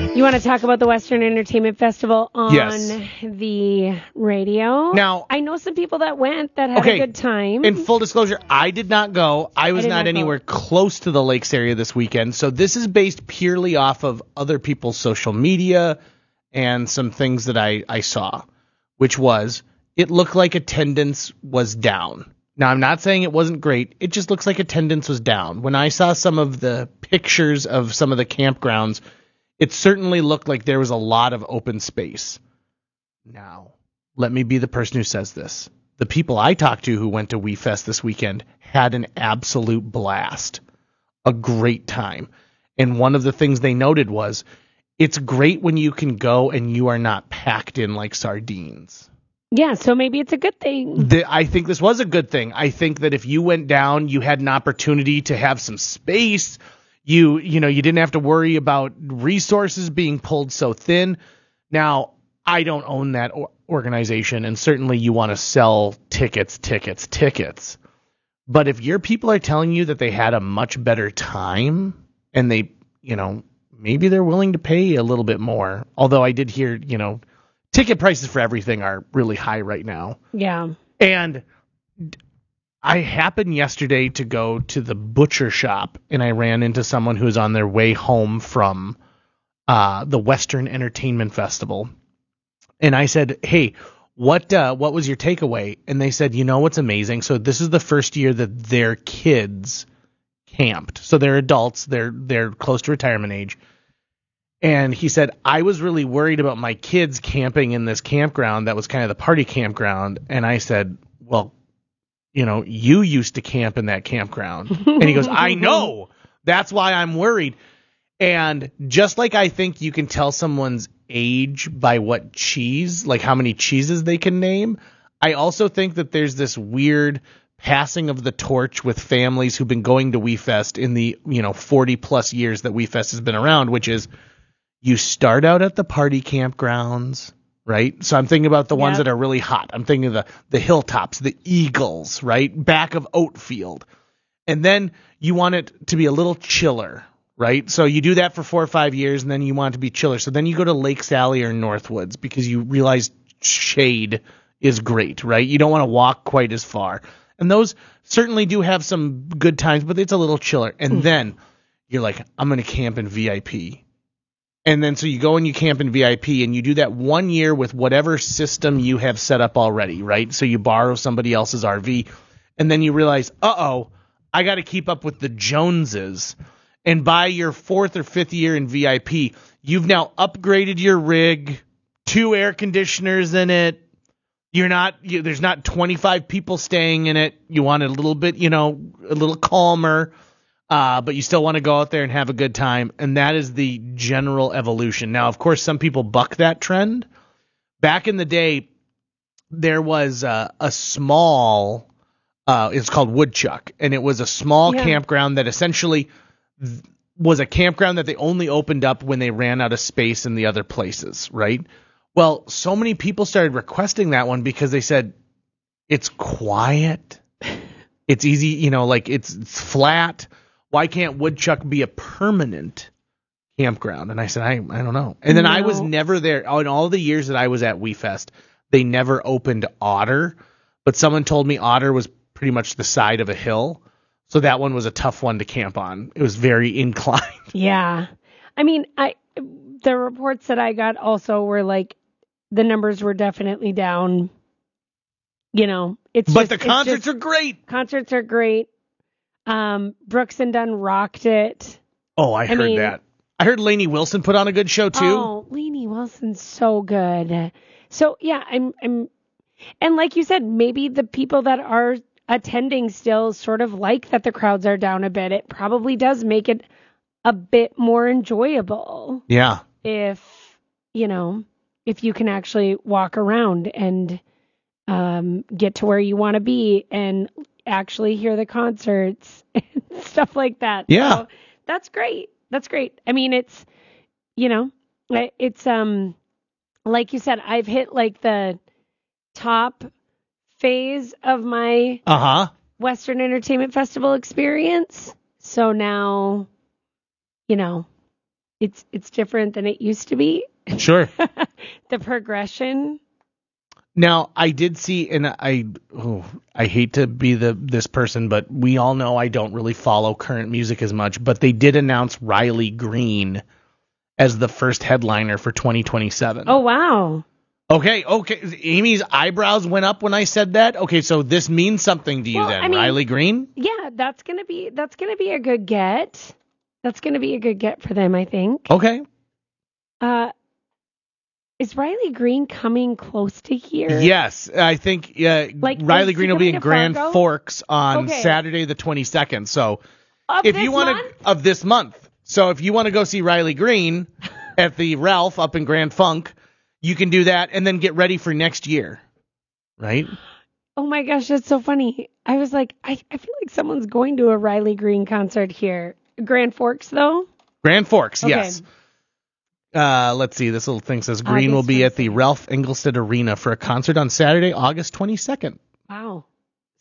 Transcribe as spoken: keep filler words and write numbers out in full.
You want to talk about the Western Entertainment Festival on Yes. the radio? Now, I know some people that went that had okay, a good time. In full disclosure, I did not go. I was I did not, not anywhere go. close to the lakes area this weekend. So this is based purely off of other people's social media and some things that I, I saw, which was it looked like attendance was down. Now, I'm not saying it wasn't great. It just looks like attendance was down. When I saw some of the pictures of some of the campgrounds, it certainly looked like there was a lot of open space. Now, let me be the person who says this. The people I talked to who went to WeFest this weekend had an absolute blast, a great time. And one of the things they noted was, it's great when you can go and you are not packed in like sardines. Yeah, so maybe it's a good thing. The, I think this was a good thing. I think that if you went down, you had an opportunity to have some space. You, you know, you didn't have to worry about resources being pulled so thin. Now, I don't own that or- organization, and certainly you want to sell tickets, tickets, tickets. But if your people are telling you that they had a much better time, and they, you know, maybe they're willing to pay a little bit more. Although I did hear, you know, ticket prices for everything are really high right now. Yeah. And I happened yesterday to go to the butcher shop, and I ran into someone who was on their way home from uh, the Western Entertainment Festival. And I said, hey, what uh, what was your takeaway? And they said, you know what's amazing? So this is the first year that their kids camped. So they're adults. They're they're close to retirement age. And he said, I was really worried about my kids camping in this campground that was kind of the party campground. And I said, well, you know, you used to camp in that campground. And he goes, I know. That's why I'm worried. And just like I think you can tell someone's age by what cheese, like how many cheeses they can name, I also think that there's this weird passing of the torch with families who've been going to WeFest in the, you know, forty plus years that WeFest has been around, which is, you start out at the party campgrounds, right? So I'm thinking about the ones Yep. that are really hot. I'm thinking of the, the Hilltops, the Eagles, right? Back of Oatfield. And then you want it to be a little chiller, right? So you do that for four or five years, and then you want it to be chiller. So then you go to Lake Sally or Northwoods because you realize shade is great, right? You don't want to walk quite as far. And those certainly do have some good times, but it's a little chiller. And then you're like, I'm going to camp in V I P. And then so you go and you camp in V I P, and you do that one year with whatever system you have set up already, right? So you borrow somebody else's R V, and then you realize, uh-oh, I got to keep up with the Joneses. And by your fourth or fifth year in V I P, you've now upgraded your rig, two air conditioners in it. You're not, you, there's not twenty-five people staying in it. You want it a little bit, you know, a little calmer. Uh, but you still want to go out there and have a good time, and that is the general evolution. Now, of course, some people buck that trend. Back in the day, there was uh, a small, uh, it's called Woodchuck, and it was a small Yeah. campground that essentially th- was a campground that they only opened up when they ran out of space in the other places, right? Well, so many people started requesting that one because they said, it's quiet, it's easy, you know, like it's, it's flat. Why can't Woodchuck be a permanent campground? And I said, I I don't know. And then I was No. never there. In all the years that I was at WeFest, they never opened Otter. But someone told me Otter was pretty much the side of a hill. So that one was a tough one to camp on. It was very inclined. Yeah. I mean, I the reports that I got also were like the numbers were definitely down. You know, it's But just, the it's concerts just- are great. concerts are great. Um, Brooks and Dunn rocked it. Oh, I, heard mean- that. I heard Lainey Wilson put on a good show too. Oh, Lainey Wilson's so good. So yeah, I'm I'm and like you said, maybe the people that are attending still sort of like that the crowds are down a bit. It probably does make it a bit more enjoyable Yeah. if, you know, if you can actually walk around and um, get to where you want to be and actually hear the concerts and stuff like that. Yeah. So that's great. That's great. I mean, it's, you know, it's, um, like you said, I've hit like the top phase of my Uh-huh. Western Entertainment Festival experience. So now, you know, it's it's different than it used to be. Sure. The progression. Now, I did see, and I oh, I hate to be the this person, but we all know I don't really follow current music as much, but they did announce Riley Green as the first headliner for twenty twenty-seven. Oh, wow. Okay, okay. Amy's eyebrows went up when I said that. Okay, so this means something to you Well, then, I mean, Riley Green? Yeah, that's gonna be that's gonna be a good get. That's gonna be a good get for them, I think. Okay. Uh, is Riley Green coming close to here? Yes, I think uh, Like, Riley is Green he will be coming in to Grand Fargo? Forks on Okay. Saturday the twenty-second. So Of if this you want month? to of this month, so if you want to go see Riley Green at the Ralph up in Grand Funk, you can do that and then get ready for next year, right? Oh my gosh, that's so funny. I was like, I, I feel like someone's going to a Riley Green concert here. Grand Forks, though? Grand Forks, Okay. yes. Uh, let's see. This little thing says Green will August be at the twenty-second. Ralph Engelstad Arena for a concert on Saturday, August twenty-second. Wow.